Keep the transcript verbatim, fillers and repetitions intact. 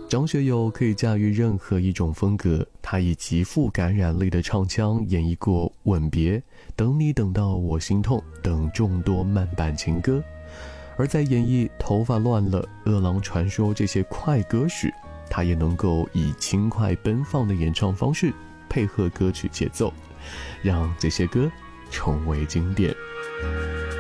张学友可以驾驭任何一种风格，他以极富感染力的唱腔演绎过《吻别》、《等你等到我心痛》等众多慢板情歌，而在演绎《头发乱了》、《饿狼传说》这些快歌时，他也能够以轻快奔放的演唱方式配合歌曲节奏，让这些歌成为经典。